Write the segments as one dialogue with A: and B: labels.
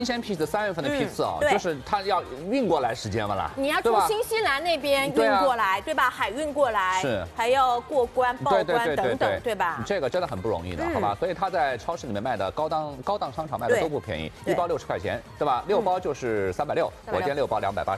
A: 新鲜批次3月份的批次啊，就是它要运过来时间嘛啦，
B: 你要从新西兰那边运过来，对吧？海运过来，
A: 是
B: 还要过关、报关等等，对吧？
A: 这个真的很不容易的，好吧？所以它在超市里面卖的高档商场卖的都不便宜，一包60块钱，对吧？6包就是360，我今天6包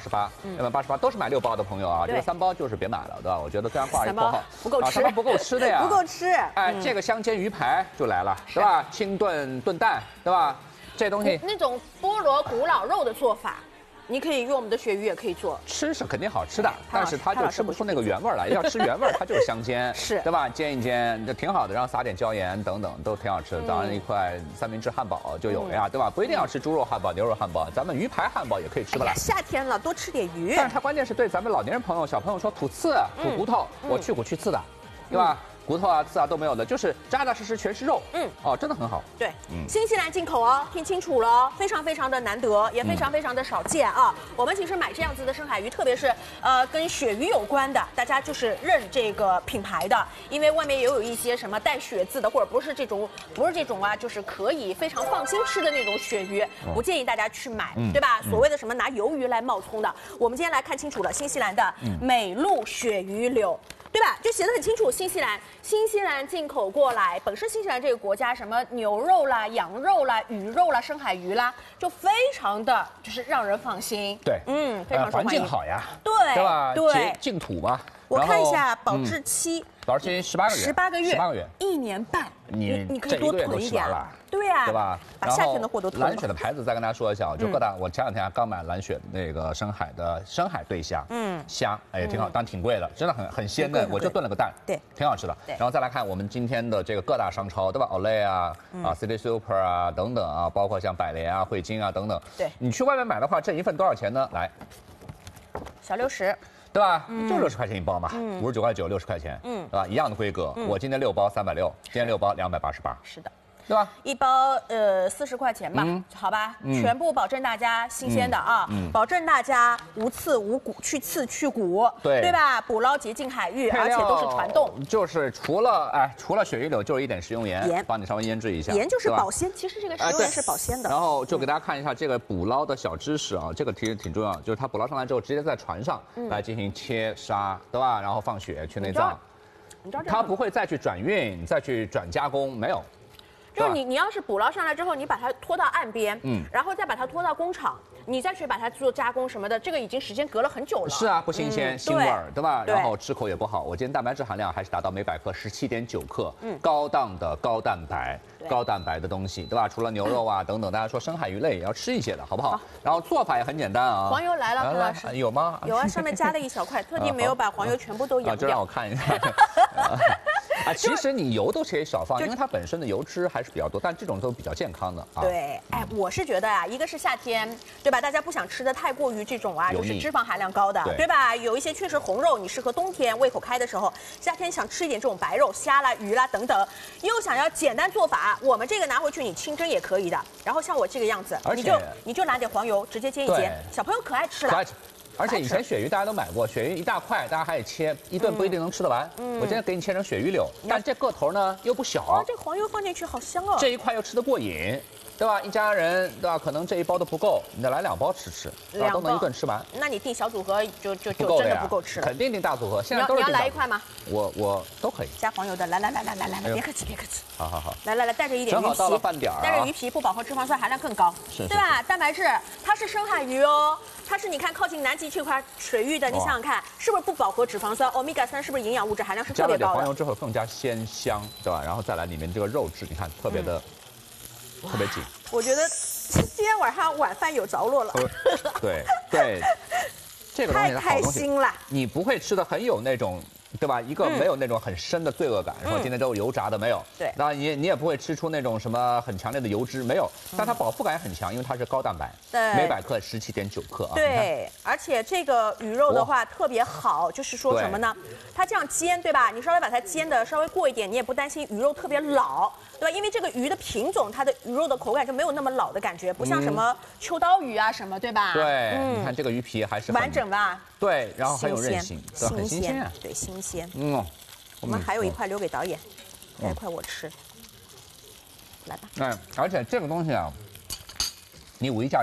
A: 288，288都是买6包的朋友啊，这个3包就是别买了，对吧？我觉得虽然挂一括号，
B: 不够吃
A: ，3包不够吃的呀，
B: 不够吃。
A: 哎，这个香煎鱼排就来了，对吧？清炖蛋，对吧？这东西
B: 那种菠萝古老肉的做法，你可以用我们的鳕鱼也可以做。
A: 吃是肯定好吃的，但是它就吃不出那个原味来。要吃原味，它就是香煎，
B: 是，
A: 对吧？煎一煎就挺好的，然后撒点椒盐等等，都挺好吃的。早上一块三明治汉堡就有了呀，对吧？不一定要吃猪肉汉堡、牛肉汉堡，咱们鱼排汉堡也可以吃的啦。
B: 夏天了，多吃点鱼。
A: 但是它关键是对咱们老年人朋友、小朋友说吐刺、吐骨头，我去骨去刺的，对吧？骨头啊、刺啊都没有的，就是扎扎实实全是肉。哦，真的很好。
B: 对，新西兰进口哦，听清楚了，非常非常的难得，也非常非常的少见啊。我们其实买这样子的深海鱼，特别是跟鳕鱼有关的，大家就是认这个品牌的，因为外面也有一些什么带血字的，或者不是这种啊，就是可以非常放心吃的那种鳕鱼，不建议大家去买，对吧？所谓的什么拿鱿鱼来冒充的，我们今天来看清楚了，新西兰的美鲈鳕鱼柳。对吧？就写得很清楚，新西兰进口过来，本身新西兰这个国家什么牛肉啦、羊肉啦、鱼肉啦、深海鱼啦，就非常的就是让人放心。
A: 对，
B: 非常受欢迎。
A: 环境好呀，
B: 对
A: 吧？
B: 对，
A: 净土嘛。
B: 我看一下保质期
A: ，18个月，18个月
B: ，1年半。你可以多囤一点
A: 了，
B: 对呀，
A: 对吧？
B: 把夏天的货都囤了。
A: 蓝雪的牌子再跟大家说一下，就各大，我前两天刚买蓝雪那个深海对虾，虾哎挺好，但挺贵的，真的很鲜嫩，我就炖了个蛋，
B: 对，
A: 挺好吃的。然后再来看我们今天的这个各大商超，对吧？Olay 啊，City Super 啊等等啊，包括像百联啊、汇金啊等等。
B: 对，
A: 你去外面买的话，这一份多少钱呢？来，
B: 小60。
A: 对吧？就60块钱一包嘛，59块9，60块钱，对吧？一样的规格，我今天6包360，今天6包288，
B: 是的。
A: 对吧？
B: 一包40块钱吧，好吧，全部保证大家新鲜的啊，保证大家无刺无骨，去刺去骨，对吧？捕捞洁净海域，而且都是传动。
A: 就是除了鳕鱼柳，就是一点食用盐，帮你稍微腌制一下。
B: 盐就是保鲜，其实这个食用盐是保鲜的。
A: 然后就给大家看一下这个捕捞的小知识啊，这个其实挺重要，就是它捕捞上来之后，直接在船上来进行切杀，对吧？然后放血去内脏，它不会再去转运、再去转加工，没有。
B: 就是你要是捕捞上来之后，你把它拖到岸边，然后再把它拖到工厂，你再去把它做加工什么的，这个已经时间隔了很久了。
A: 是啊，不新鲜，腥味儿，对吧？然后吃口也不好。我今天蛋白质含量还是达到每百克17.9克，高档的高蛋白的东西，对吧？除了牛肉啊等等，大家说深海鱼类也要吃一些的，好不好？然后做法也很简单啊。
B: 黄油来了，潘老师
A: 有吗？
B: 有啊，上面加了一小块，特地没有把黄油全部都扬掉。
A: 就让我看一下。其实你油都可以少放，因为它本身的油脂还是比较多，但这种都比较健康的啊。
B: 对，我是觉得啊，一个是夏天，对吧？大家不想吃的太过于这种啊，就是脂肪含量高的，对吧？有一些确实红肉，你适合冬天胃口开的时候，夏天想吃一点这种白肉，虾啦、鱼啦等等，又想要简单做法，我们这个拿回去你清蒸也可以的。然后像我这个样子，你就拿点黄油直接煎一煎，小朋友可爱吃了。
A: 而且以前鳕鱼大家都买过，鳕鱼一大块，大家还得切，一顿不一定能吃得完。我今天给你切成鳕鱼柳，但这个头呢又不小。
B: 哇，这黄油放进去好香哦！
A: 这一块又吃得过瘾，对吧？一家人对吧？可能这一包都不够，你再来2包吃，都能一顿吃完。
B: 那你订小组合就真的不够吃了。
A: 肯定订大组合，现在都是。
B: 你要来一块吗？
A: 我都可以。
B: 加黄油的，来，别客气。
A: 好。
B: 来，带着一点鱼皮。
A: 正好到了饭点儿。
B: 带着鱼皮不饱和脂肪酸含量更高，对吧？蛋白质，它是深海鱼哦。它是你看靠近南极这块水域的，你想想看，是不是不饱和脂肪酸？Omega 3是不是营养物质含量是特别高的？
A: 加了点黄油之后更加鲜香，对吧？然后再来里面这个肉质，你看特别紧。
B: 我觉得今天晚上晚饭有着落了。
A: 对，这个东西是好东西。太开
B: 心了。
A: 你不会吃的很有那种。对吧？一个没有那种很深的罪恶感，说今天都是油炸的没有。
B: 对，
A: 那你也不会吃出那种什么很强烈的油脂没有，但它饱腹感也很强，因为它是高蛋白，每百克17.9克啊。
B: 对，而且这个鱼肉的话特别好，就是说什么呢？它这样煎，对吧？你稍微把它煎的稍微过一点，你也不担心鱼肉特别老，对吧？因为这个鱼的品种，它的鱼肉的口感就没有那么老的感觉，不像什么秋刀鱼啊什么，对吧？
A: 对，你看这个鱼皮还是
B: 完整吧？
A: 对，然后很有韧性，很新鲜，
B: 对，新鲜。
A: 我
B: 们还有一块留给导演，这块我吃。来吧。
A: 而且这个东西啊， 你五一假